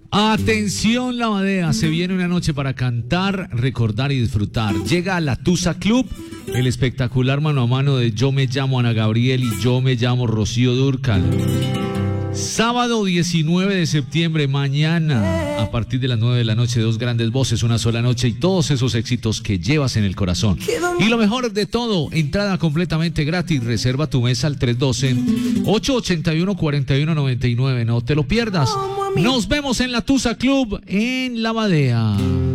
Atención Lavadea, se viene una noche para cantar, recordar y disfrutar. Llega a la Tusa Club, el espectacular mano a mano de Yo me llamo Ana Gabriel y Yo me llamo Rocío Dúrcal. Sábado 19 de septiembre, mañana, a partir de las 9 de la noche, dos grandes voces, una sola noche y todos esos éxitos que llevas en el corazón. Y lo mejor de todo, entrada completamente gratis, reserva tu mesa al 312-881-4199, no te lo pierdas. Nos vemos en la Tusa Club en Lavadea.